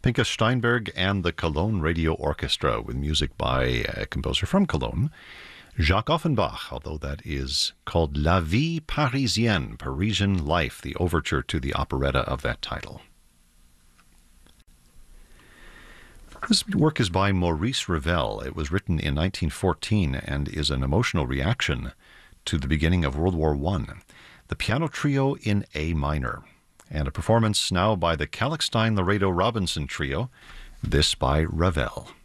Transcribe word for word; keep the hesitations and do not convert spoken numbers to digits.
Pinchas Steinberg and the Cologne Radio Orchestra with music by a composer from Cologne, Jacques Offenbach, although that is called La Vie Parisienne, Parisian Life, the overture to the operetta of that title. This work is by Maurice Ravel. It was written in nineteen fourteen and is an emotional reaction to the beginning of World War One. The piano trio in A minor, and a performance now by the Kalkstein Laredo Robinson Trio, this by Ravel.